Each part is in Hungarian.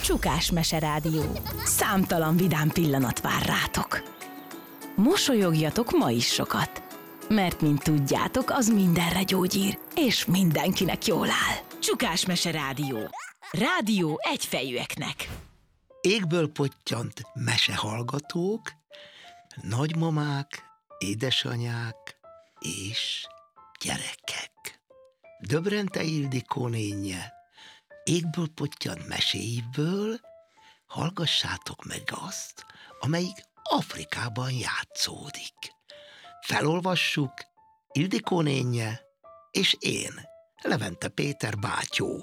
Csukás Mese Rádió. Számtalan vidám pillanat vár rátok. Mosolyogjatok ma is sokat, mert mint tudjátok, az mindenre gyógyír, és mindenkinek jól áll. Csukás Mese Rádió. Rádió egyfejűeknek. Égből pottyant mesehallgatók, nagymamák, édesanyák és gyerekek. Döbrente Ildikó nénje égből pottyant meséiből hallgassátok meg azt, amelyik Afrikában játszódik. Felolvassuk Ildikó nénje és én, Levente Péter bátyó.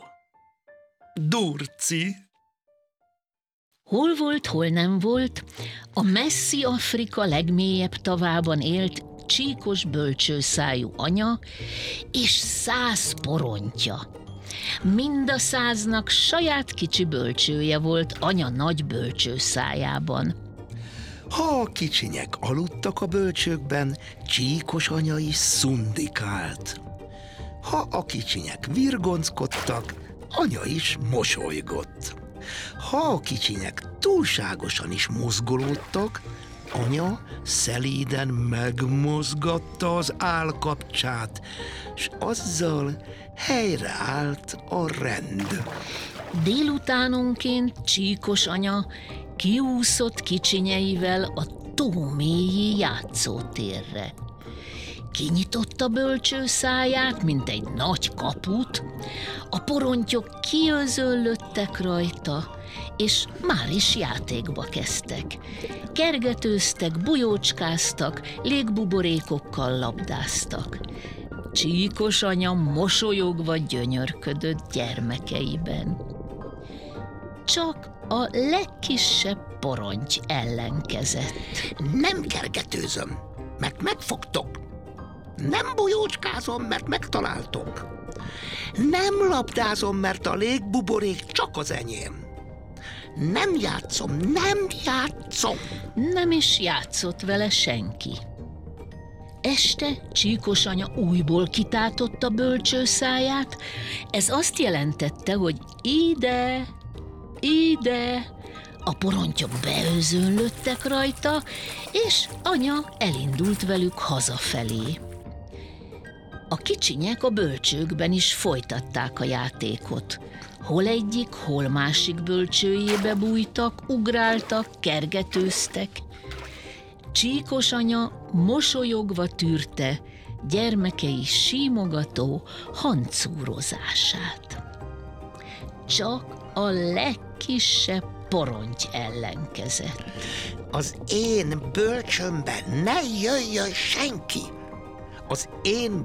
Durci! Hol volt, hol nem volt, a messzi Afrika legmélyebb tavában élt csíkos bölcsőszájú anya és 100 porontja. Mind a 100-nak saját kicsi bölcsője volt anya nagy bölcsőszájában. Ha a kicsinyek aludtak a bölcsőkben, csíkos anya is szundikált. Ha a kicsinyek virgonckodtak, anya is mosolygott. Ha a kicsinyek túlságosan is mozgolódtak, anya szelíden megmozgatta az állkapcsát, s azzal helyreállt a rend. Délutánonként csíkos anya kiúszott kicsinyeivel a tó mélyi játszótérre. Kinyitotta bölcsőszáját, mint egy nagy kaput, a porontyok kiözöllöttek rajta, és már is játékba kezdtek. Kergetőztek, bujócskáztak, légbuborékokkal labdáztak. Csíkos anya mosolyogva gyönyörködött gyermekeiben. Csak a legkisebb poronty ellenkezett. Nem kergetőzöm, mert megfogtok. Nem bujócskázom, mert megtaláltok. Nem labdázom, mert a légbuborék csak az enyém. Nem játszom. Nem is játszott vele senki. Este csíkos anya újból kitátotta bölcsőszáját, ez azt jelentette, hogy ide, a porontyok beözönlöttek rajta, és anya elindult velük hazafelé. A kicsinyek a bölcsőkben is folytatták a játékot. Hol egyik, hol másik bölcsőjébe bújtak, ugráltak, kergetőztek. Csíkos anya mosolyogva tűrte gyermekei símogató hancúrozását. Csak a legkisebb poronty ellenkezett. Az én bölcsömben ne jöjjön senki! Az én